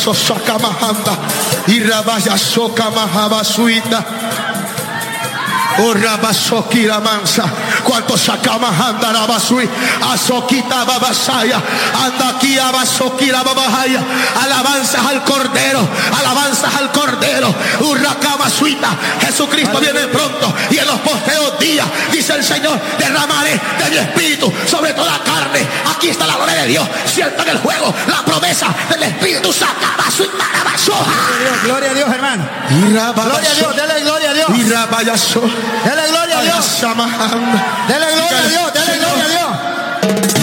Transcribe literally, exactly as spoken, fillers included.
Sakamahanda. Y Rabaya Sokamahaba Oh, Rabasoki la mansa. Cuanto sacamos anda la basui. Azokita babasaya. Anda aquí abasoki la babahaya. Alabanzas al Cordero. Alabanzas al Cordero. Urracama suita. Jesucristo viene pronto. Y en los posteros días, dice el Señor, derramaré de mi espíritu sobre toda carne. Aquí está la gloria de Dios. Siento en el juego la promesa del Espíritu. Sacaba suita la basoja. Gloria a Dios, hermano. Gloria a Dios. Dele gloria a Dios. Y Rabayaso. Dele gloria a Dios. Dele gloria a Dios. Dele gloria a Dios.